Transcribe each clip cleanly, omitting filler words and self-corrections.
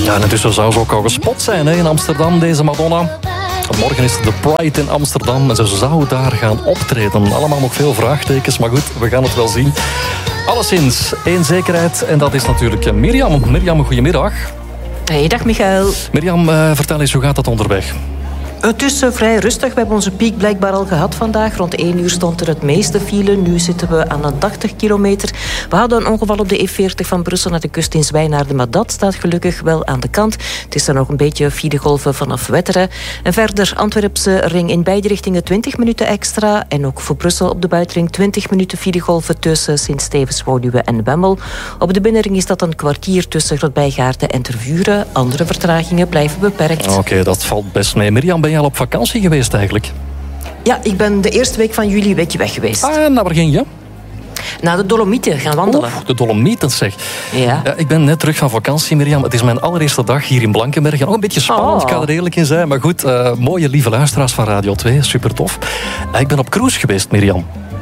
Ja, en intussen zou ze ook al gespot zijn in Amsterdam, deze Madonna. Morgen is de Pride in Amsterdam en ze zou daar gaan optreden. Allemaal nog veel vraagtekens, maar goed, we gaan het wel zien. Alleszins, één zekerheid en dat is natuurlijk Mirjam. Mirjam, goedemiddag. Hey, dag Michael. Mirjam, vertel eens, hoe gaat het onderweg? Het is vrij rustig. We hebben onze piek blijkbaar al gehad vandaag. Rond 1 uur stond er het meeste file. Nu zitten we aan een 80 kilometer. We hadden een ongeval op de E40 van Brussel naar de kust in Zwijnaarden, maar dat staat gelukkig wel aan de kant. Het is dan nog een beetje filegolven vanaf Wetteren. En verder Antwerpse ring in beide richtingen 20 minuten extra. En ook voor Brussel op de buitenring 20 minuten filegolven tussen Sint-Stevens, Woluwe en Wemmel. Op de binnenring is dat een kwartier tussen Grootbijgaarden en Tervuren. Andere vertragingen blijven beperkt. Oké, dat valt best mee. Mirjam, ben je al op vakantie geweest eigenlijk? Ja, ik ben de eerste week van juli een beetje weg geweest. Nou, waar ging je? Naar de Dolomieten gaan wandelen. De Dolomieten, zeg. Ja. Ik ben net terug van vakantie, Mirjam. Het is mijn allereerste dag hier in Blankenberg. Nog een beetje spannend, ik ga er eerlijk in zijn. Maar goed, mooie lieve luisteraars van Radio 2. Super tof. Ik ben op cruise geweest, Mirjam.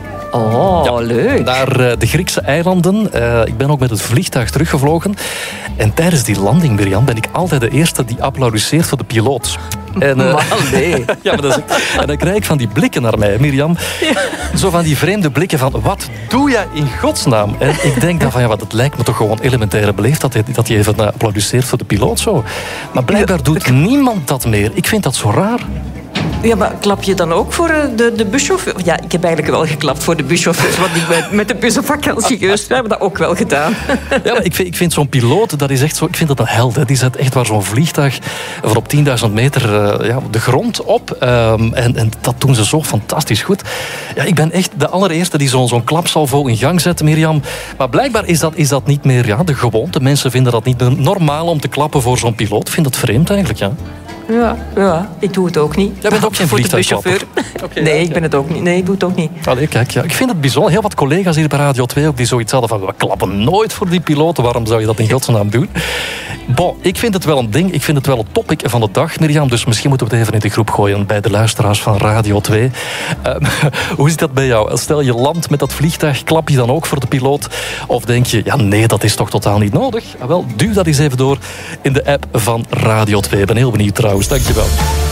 Oh, ja, leuk. Naar de Griekse eilanden. Ik ben ook met het vliegtuig teruggevlogen. En tijdens die landing, Mirjam, ben ik altijd de eerste die applaudisseert voor de piloot. En, nee. Ja, maar dat is, en dan krijg ik van die blikken naar mij, Mirjam. Ja. Zo van die vreemde blikken van, wat doe jij in godsnaam? En ik denk dan van, ja, het lijkt me toch gewoon elementaire beleefd dat je even applaudisseert voor de piloot zo. Maar blijkbaar doet niemand dat meer. Ik vind dat zo raar. Ja, maar klap je dan ook voor de buschauffeur? Ja, ik heb eigenlijk wel geklapt voor de buschauffeurs, want ik ben met de bus op vakantie geweest. We hebben dat ook wel gedaan. Ja, maar ik vind zo'n piloot, dat is echt zo, ik vind dat een held. Hè. Die zet echt waar zo'n vliegtuig van op 10.000 meter de grond op. En dat doen ze zo fantastisch goed. Ja, ik ben echt de allereerste die zo'n klapsalvo in gang zet, Mirjam. Maar blijkbaar is dat niet meer de gewoonte. Mensen vinden dat niet normaal om te klappen voor zo'n piloot. Ik vind dat vreemd eigenlijk, ja. Ja, ik doe het ook niet. Jij bent ook geen vliegtuigklapper? Nee, ik ben het ook niet. Nee, ik doe het ook niet. Allee, kijk, ja. Ik vind het bijzonder. Heel wat collega's hier bij Radio 2 ook die zoiets hadden van, we klappen nooit voor die piloten. Waarom zou je dat in godsnaam doen? Bon, ik vind het wel een ding. Ik vind het wel een topic van de dag, Mirjam. Dus misschien moeten we het even in de groep gooien bij de luisteraars van Radio 2. Hoe zit dat bij jou? Stel je landt met dat vliegtuig, klap je dan ook voor de piloot? Of denk je, ja nee, dat is toch totaal niet nodig? Wel, duw dat eens even door in de app van Radio 2. Ik ben heel benieuwd trouwens. Dankjewel.